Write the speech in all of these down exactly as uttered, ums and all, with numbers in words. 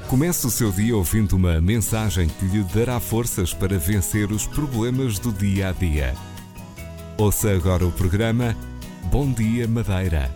Comece o seu dia ouvindo uma mensagem que lhe dará forças para vencer os problemas do dia a dia. Ouça agora o programa Bom Dia Madeira.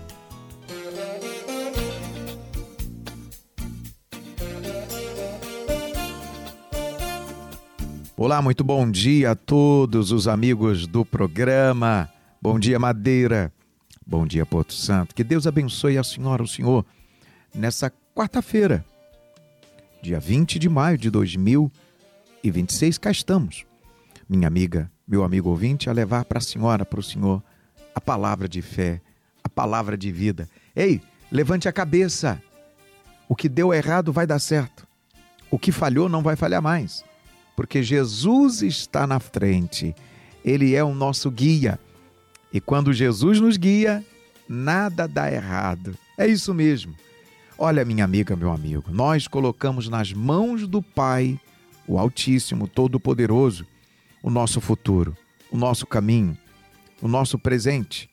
Olá, muito bom dia a todos os amigos do programa. Bom dia, Madeira. Bom dia, Porto Santo. Que Deus abençoe a senhora, o senhor, nessa quarta-feira, dia vinte de maio de dois mil e vinte e seis. Cá estamos, minha amiga, meu amigo ouvinte, a levar para a senhora, para o senhor, a palavra de fé, a palavra de vida. Ei, levante a cabeça. O que deu errado vai dar certo. O que falhou não vai falhar mais. Porque Jesus está na frente. Ele é o nosso guia. E quando Jesus nos guia, nada dá errado. É isso mesmo. Olha, minha amiga, meu amigo, nós colocamos nas mãos do Pai, o Altíssimo, Todo-Poderoso, o nosso futuro, o nosso caminho, o nosso presente.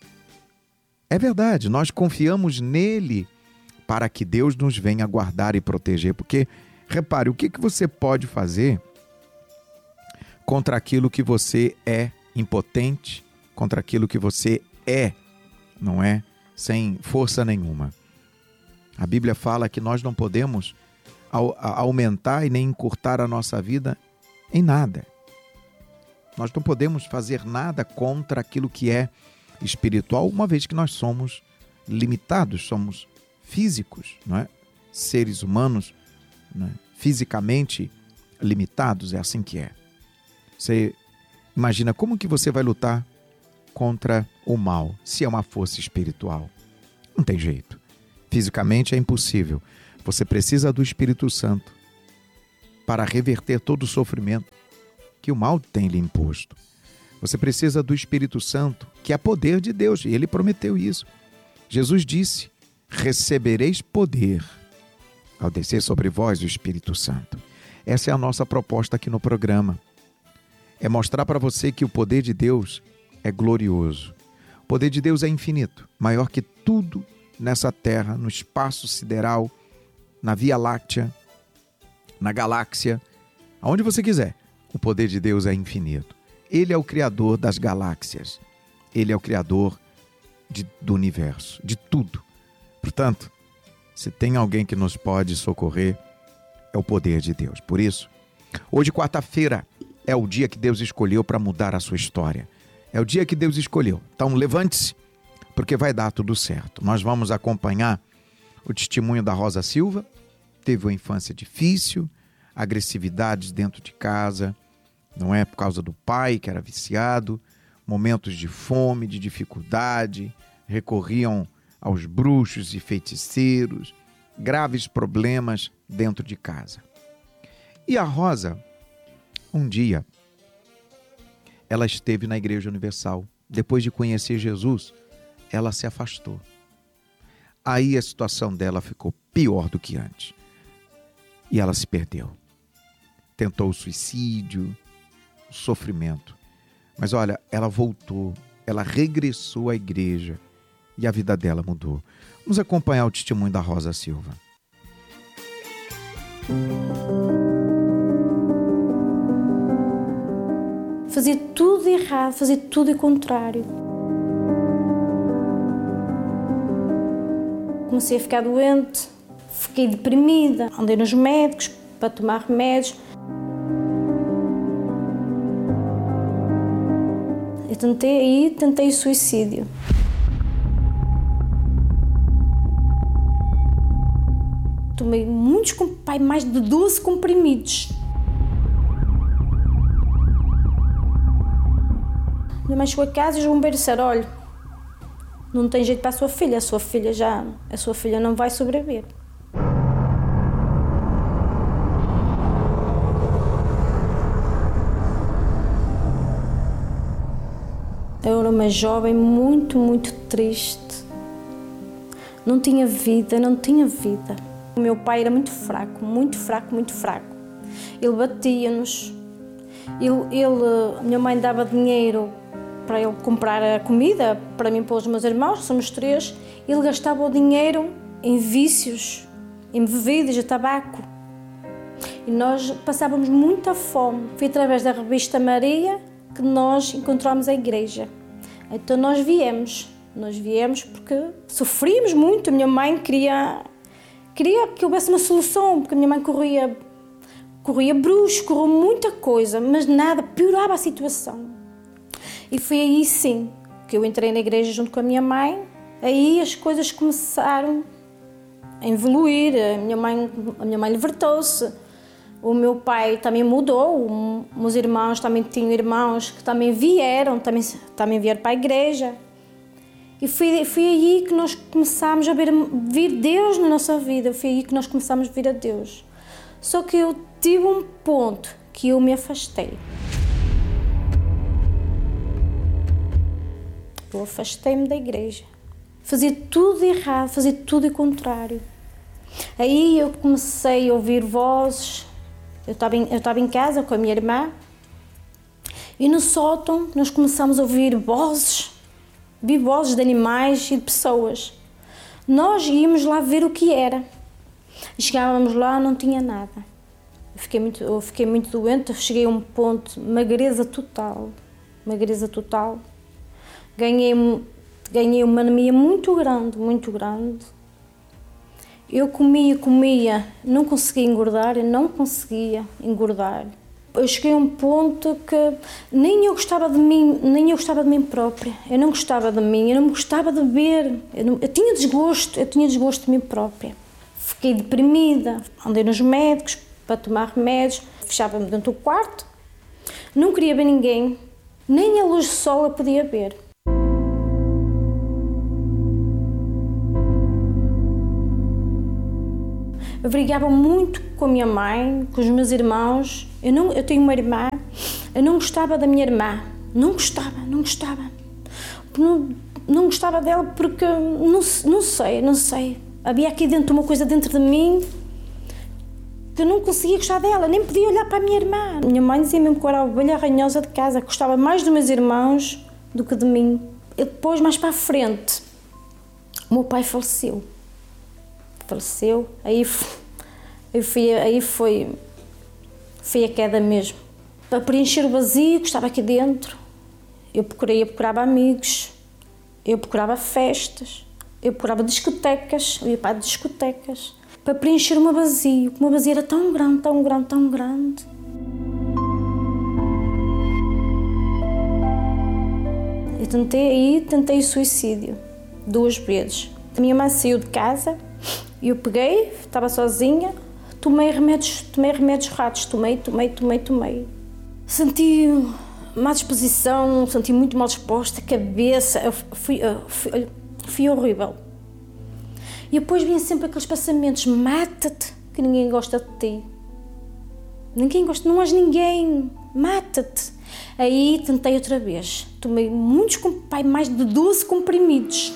É verdade, nós confiamos nele para que Deus nos venha guardar e proteger. Porque, repare, o que, que você pode fazer contra aquilo que você é impotente, contra aquilo que você é, não é? Sem força nenhuma. A Bíblia fala que nós não podemos aumentar e nem encurtar a nossa vida em nada. Nós não podemos fazer nada contra aquilo que é espiritual, uma vez que nós somos limitados, somos físicos, não é? Seres humanos, né? Fisicamente limitados, é assim que é. Você imagina como que você vai lutar contra o mal, se é uma força espiritual? Não tem jeito. Fisicamente é impossível. Você precisa do Espírito Santo para reverter todo o sofrimento que o mal tem lhe imposto. Você precisa do Espírito Santo, que é poder de Deus, e ele prometeu isso. Jesus disse: recebereis poder ao descer sobre vós o Espírito Santo. Essa é a nossa proposta aqui no programa. É mostrar para você que o poder de Deus é glorioso. O poder de Deus é infinito, maior que tudo nessa terra, no espaço sideral, na Via Láctea, na galáxia, aonde você quiser. O poder de Deus é infinito. Ele é o Criador das galáxias. Ele é o Criador de, do universo, de tudo. Portanto, se tem alguém que nos pode socorrer, é o poder de Deus. Por isso, hoje, quarta-feira, é o dia que Deus escolheu para mudar a sua história. É o dia que Deus escolheu. Então, levante-se, porque vai dar tudo certo. Nós vamos acompanhar o testemunho da Rosa Silva. Teve uma infância difícil, agressividades dentro de casa, não é? Por causa do pai, que era viciado, momentos de fome, de dificuldade, recorriam aos bruxos e feiticeiros, graves problemas dentro de casa. E a Rosa, um dia, ela esteve na Igreja Universal. Depois de conhecer Jesus, ela se afastou. Aí a situação dela ficou pior do que antes. E ela se perdeu. Tentou o suicídio, o sofrimento. Mas olha, ela voltou, ela regressou à igreja e a vida dela mudou. Vamos acompanhar o testemunho da Rosa Silva. Fazia tudo errado, fazia tudo ao contrário. Comecei a ficar doente, fiquei deprimida, andei nos médicos para tomar remédios. Eu tentei aí, tentei o suicídio. Tomei muitos, pai, mais de doze comprimidos. Minha mãe chegou a casa e os bombeiros disseram: olha, não tem jeito para a sua filha, a sua filha já, a sua filha não vai sobreviver. Eu era uma jovem muito, muito triste. Não tinha vida, não tinha vida. O meu pai era muito fraco, muito fraco, muito fraco. Ele batia-nos. Ele, ele, minha mãe dava dinheiro para ele comprar a comida, para mim e para os meus irmãos, somos três. Ele gastava o dinheiro em vícios, em bebidas, a tabaco. E nós passávamos muita fome. Foi através da revista Maria que nós encontramos a igreja. Então nós viemos. Nós viemos porque sofríamos muito. A minha mãe queria, queria que houvesse uma solução, porque a minha mãe corria, corria bruxo, correu muita coisa, mas nada, piorava a situação. E foi aí sim que eu entrei na igreja junto com a minha mãe. Aí as coisas começaram a evoluir. A minha mãe, a minha mãe libertou-se. O meu pai também mudou. Os meus irmãos também tinham irmãos que também vieram, também, também vieram para a igreja. E foi, foi aí que nós começámos a ver, ver Deus na nossa vida. Foi aí que nós começámos a ver a Deus. Só que eu tive um ponto que eu me afastei. Eu afastei-me da igreja. Fazia tudo errado, fazia tudo o contrário. Aí eu comecei a ouvir vozes. Eu estava em, eu estava em casa com a minha irmã e no sótão nós começámos a ouvir vozes, ouvir vozes de animais e de pessoas. Nós íamos lá ver o que era. Chegávamos lá, não tinha nada. Eu fiquei muito, eu fiquei muito doente, cheguei a um ponto, magreza total, magreza total. Ganhei, ganhei uma anemia muito grande, muito grande. Eu comia, comia, não conseguia engordar, eu não conseguia engordar. Eu cheguei a um ponto que nem eu gostava de mim, nem eu gostava de mim própria. Eu não gostava de mim, eu não gostava de ver. Eu, não, eu tinha desgosto, eu tinha desgosto de mim própria. Fiquei deprimida, andei nos médicos para tomar remédios, fechava-me dentro do quarto, não queria ver ninguém, nem a luz do sol eu podia ver. Eu brigava muito com a minha mãe, com os meus irmãos. Eu, não, eu tenho uma irmã, eu não gostava da minha irmã. Não gostava, não gostava. Não, não gostava dela porque, não, não sei, não sei. Havia aqui dentro uma coisa dentro de mim que eu não conseguia gostar dela, nem podia olhar para a minha irmã. Minha mãe dizia mesmo que eu era a ovelha ranhosa de casa, que gostava mais dos meus irmãos do que de mim. E depois, mais para a frente, o meu pai faleceu. Faleceu, aí, aí, fui, aí foi, foi a queda mesmo. Para preencher o vazio que estava aqui dentro, eu procurei, eu procurava amigos, eu procurava festas, eu procurava discotecas, eu ia para discotecas, para preencher o meu vazio, o meu vazio era tão grande, tão grande, tão grande. Eu tentei aí, tentei o suicídio, duas vezes. A minha mãe saiu de casa, eu peguei, estava sozinha, tomei remédios, tomei remédios ratos, tomei, tomei, tomei, tomei. Senti má disposição, senti muito mal disposta, cabeça, eu fui, eu fui, fui horrível. E depois vinha sempre aqueles pensamentos, mata-te, que ninguém gosta de ti. Ninguém gosta, não és ninguém, mata-te. Aí tentei outra vez, tomei muitos, pai, mais de doze comprimidos.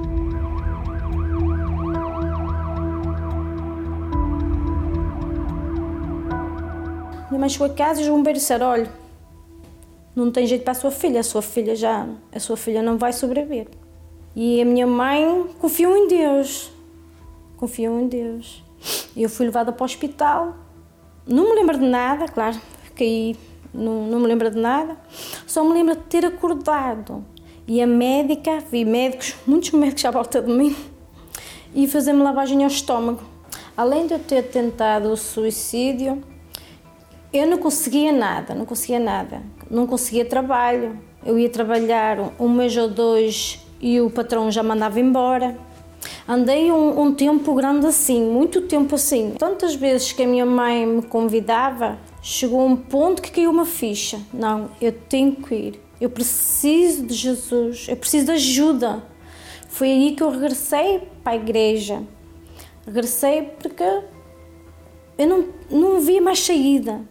Minha mãe chegou a casa e os bombeiros disseram, olha, não tem jeito para a sua filha, a sua filha já, a sua filha não vai sobreviver. E a minha mãe confiou em Deus, confiou em Deus. E eu fui levada para o hospital, não me lembro de nada, claro, caí, não, não me lembro de nada, só me lembro de ter acordado. E a médica, vi médicos, muitos médicos à volta de mim, e fazer-me lavagem ao estômago. Além de eu ter tentado o suicídio, eu não conseguia nada, não conseguia nada, não conseguia trabalho. Eu ia trabalhar um mês ou dois e o patrão já mandava embora. Andei um, um tempo grande assim, muito tempo assim. Tantas vezes que a minha mãe me convidava, chegou um ponto que caiu uma ficha. Não, eu tenho que ir, eu preciso de Jesus, eu preciso de ajuda. Foi aí que eu regressei para a igreja. Regressei porque eu não, não via mais saída.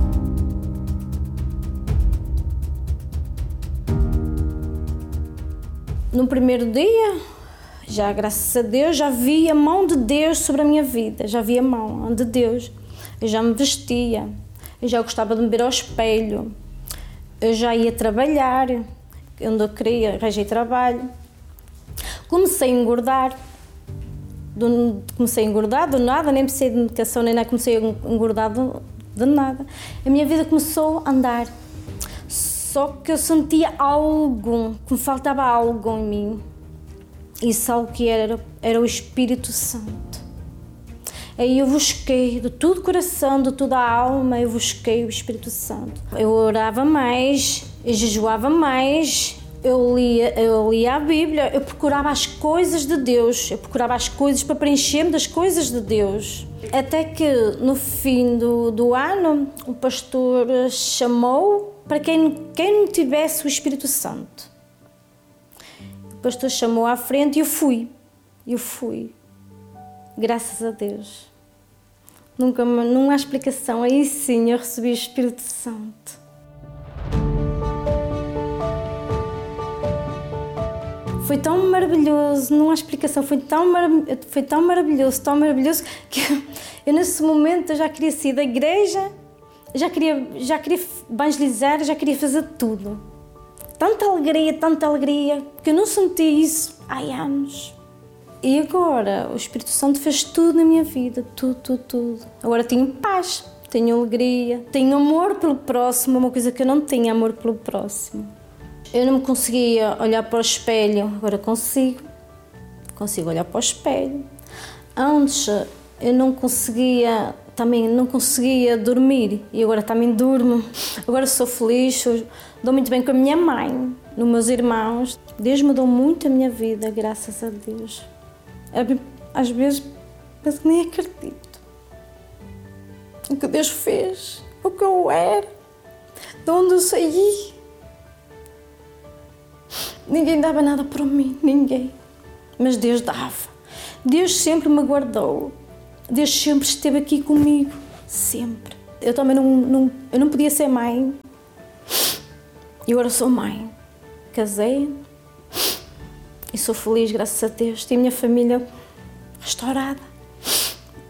No primeiro dia, já graças a Deus, já vi a mão de Deus sobre a minha vida, já vi a mão de Deus. Eu já me vestia, eu já gostava de me ver ao espelho, eu já ia trabalhar, onde eu queria, arranjei trabalho. Comecei a engordar, Do, comecei a engordar do nada, nem precisei de medicação, nem nada, comecei a engordar do, de nada. A minha vida começou a andar. Só que eu sentia algo, que me faltava algo em mim. E sabe o que era? Era o Espírito Santo. Aí eu busquei, de todo o coração, de toda a alma, eu busquei o Espírito Santo. Eu orava mais, eu jejuava mais, eu lia, eu lia a Bíblia, eu procurava as coisas de Deus, eu procurava as coisas para preencher-me das coisas de Deus. Até que no fim do, do ano, o pastor chamou para quem, quem não tivesse o Espírito Santo. O pastor chamou à frente e eu fui. Eu fui. Graças a Deus. Nunca, não há explicação. Aí sim eu recebi o Espírito Santo. Foi tão maravilhoso, não há explicação, foi tão, foi tão maravilhoso, tão maravilhoso que eu nesse momento eu já queria sair da igreja, já queria, já queria evangelizar, já queria fazer tudo. Tanta alegria, tanta alegria, que eu não senti isso há anos. E agora o Espírito Santo fez tudo na minha vida, tudo, tudo, tudo. Agora tenho paz, tenho alegria, tenho amor pelo próximo, uma coisa que eu não tinha, amor pelo próximo. Eu não me conseguia olhar para o espelho, agora consigo. Consigo olhar para o espelho. Antes eu não conseguia, também não conseguia dormir e agora também durmo. Agora sou feliz, dou muito bem com a minha mãe, os meus irmãos. Deus mudou muito a minha vida, graças a Deus. Às vezes penso que nem acredito o que Deus fez, o que eu era, de onde eu saí. Ninguém dava nada por mim, ninguém. Mas Deus dava. Deus sempre me guardou. Deus sempre esteve aqui comigo, sempre. Eu também não, não, eu não podia ser mãe. E agora sou mãe. Casei e sou feliz, graças a Deus. Tenho a minha família restaurada.